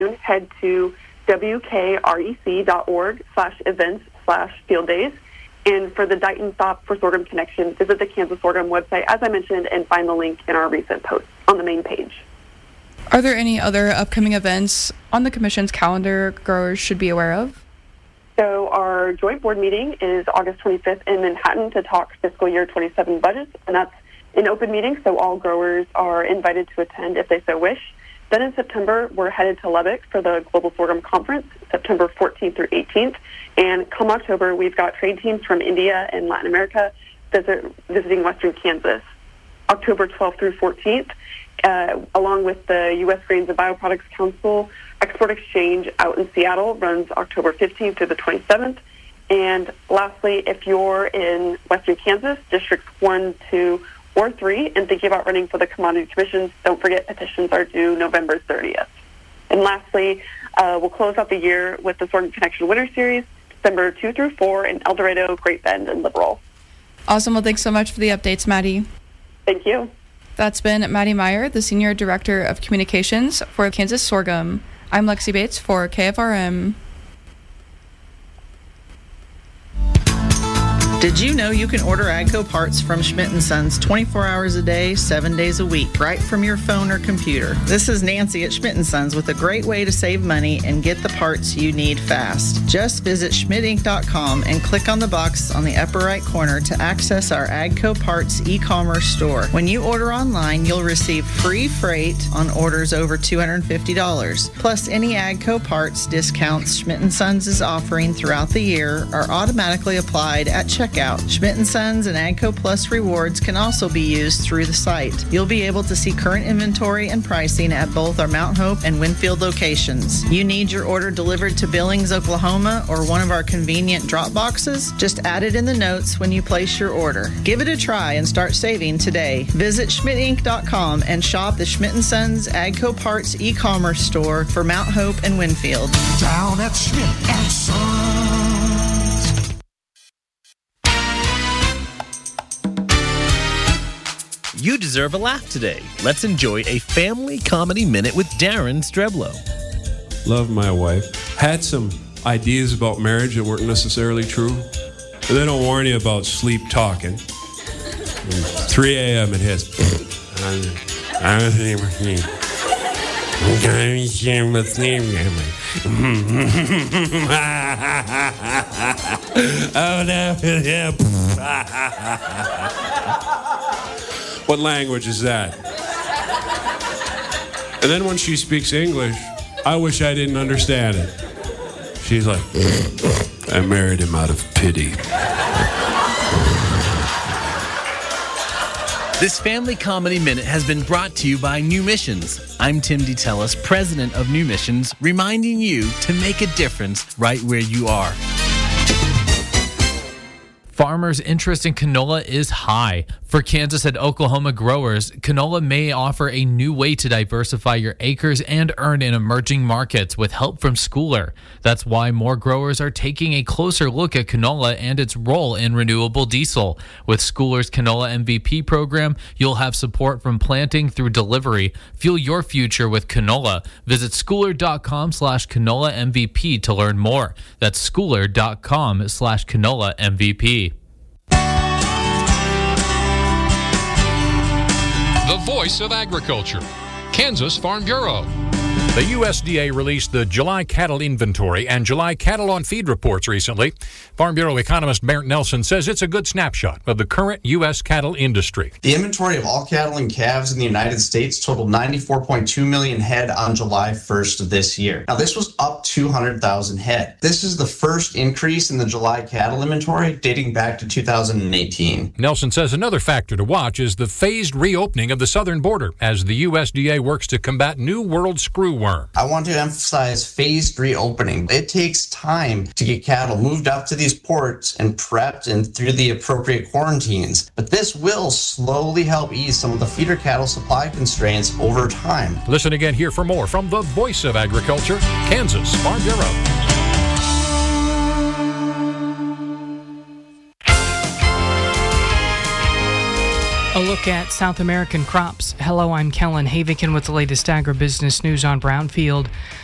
head to wkrec.org/events/field days. And for the Dighton Stop for Sorghum Connection, visit the Kansas Sorghum website, as I mentioned, and find the link in our recent posts on the main page. Are there any other upcoming events on the Commission's calendar growers should be aware of? So our joint board meeting is August 25th in Manhattan to talk fiscal year 27 budgets, and that's an open meeting, so all growers are invited to attend if they so wish. Then in September, we're headed to Lubbock for the Global Sorghum Conference, September 14th through 18th. And come October, we've got trade teams from India and Latin America visiting Western Kansas. October 12th through 14th, along with the U.S. Grains and Bioproducts Council, Export Exchange out in Seattle runs October 15th through the 27th. And lastly, if you're in Western Kansas, Districts 1, 2, or 3, and thinking about running for the Commodity Commissions, don't forget petitions are due November 30th. And lastly, we'll close out the year with the Sorghum Connection Winter Series, December 2 through 4 in El Dorado, Great Bend, and Liberal. Awesome. Well, thanks so much for the updates, Maddie. Thank you. That's been Maddie Meyer, the Senior Director of Communications for Kansas Sorghum. I'm Lexi Bates for KFRM. Did you know you can order AGCO parts from Schmidt & Sons 24 hours a day, 7 days a week, right from your phone or computer? This is Nancy at Schmidt & Sons with a great way to save money and get the parts you need fast. Just visit schmidtinc.com and click on the box on the upper right corner to access our AGCO parts e-commerce store. When you order online, you'll receive free freight on orders over $250. Plus, any AGCO parts discounts Schmidt & Sons is offering throughout the year are automatically applied at checkout. Schmidt & Sons and AGCO Plus rewards can also be used through the site. You'll be able to see current inventory and pricing at both our Mount Hope and Winfield locations. You need your order delivered to Billings, Oklahoma, or one of our convenient drop boxes? Just add it in the notes when you place your order. Give it a try and start saving today. Visit schmidtinc.com and shop the Schmidt & Sons AGCO Parts e-commerce store for Mount Hope and Winfield. Down at Schmidt & Sons. You deserve a laugh today. Let's enjoy a family comedy minute with Darren Streblo. Love my wife. Had some ideas about marriage that weren't necessarily true. But they don't warn you about sleep talking. 3 a.m. it hits. What language is that? And then when she speaks English, I wish I didn't understand it. She's like, I married him out of pity. This Family Comedy Minute has been brought to you by New Missions. I'm Tim DeTellis, president of New Missions, reminding you to make a difference right where you are. Farmers' interest in canola is high. For Kansas and Oklahoma growers, canola may offer a new way to diversify your acres and earn in emerging markets with help from Schooler. That's why more growers are taking a closer look at canola and its role in renewable diesel. With Schooler's Canola MVP program, you'll have support from planting through delivery. Fuel your future with canola. Visit schooler.com/canola MVP to learn more. That's schooler.com/canola MVP. The voice of agriculture, Kansas Farm Bureau. The USDA released the July cattle inventory and July cattle on feed reports recently. Farm Bureau economist Barrett Nelson says it's a good snapshot of the current U.S. cattle industry. The inventory of all cattle and calves in the United States totaled 94.2 million head on July 1st of this year. Now, this was up 200,000 head. This is the first increase in the July cattle inventory dating back to 2018. Nelson says another factor to watch is the phased reopening of the southern border as the USDA works to combat New World screwworm. I want to emphasize phased reopening. It takes time to get cattle moved up to these ports and prepped and through the appropriate quarantines. But this will slowly help ease some of the feeder cattle supply constraints over time. Listen again here for more from the voice of agriculture, Kansas Farm Bureau. A look at South American crops. Hello, I'm Kellen Havikin with the latest agribusiness news on Brownfield.